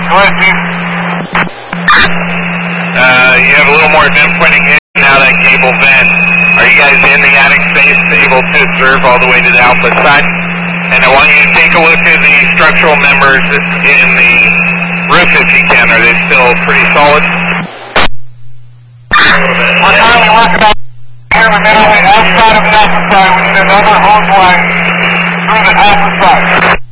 Go ahead, Chief. You have a little more vent pointing in now, that cable vent. Are you guys in the attic space able to observe all the way to the output side? And I want you to take a look at the structural members in the roof if you can. Are they still pretty solid? We're currently working on here immediately outside of the alpha side. We need another hose line through the alpha side.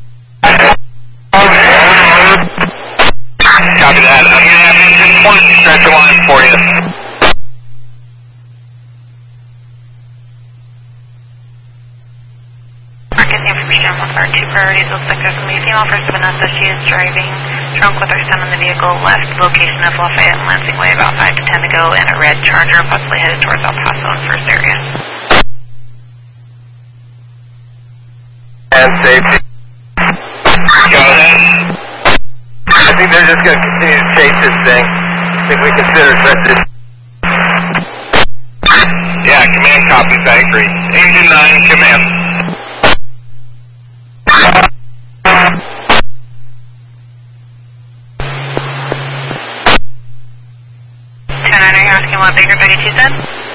Copy that. I'm going to have engine 1 stretch a line for you. Our two priorities looks like there's going to be a female first Vanessa. She is driving drunk with her son in the vehicle, left location of Lafayette and Lansing Way about 5 to 10 ago, and a red Charger possibly headed towards El Paso in first area. And safety. Go ahead. I think they're just going to continue to chase this thing. I think we consider this. Yeah, command copies. I agree. Engine 9, command. Asking what Baker 32 said?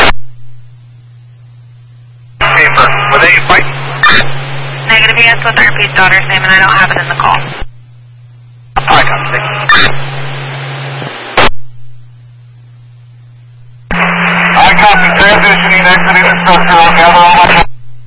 Paper. Were they fight? Negative, yes, with RP's daughter's name, and I don't have it in the call. I got it. I copy. Transitioning, exiting the structure. I'll gather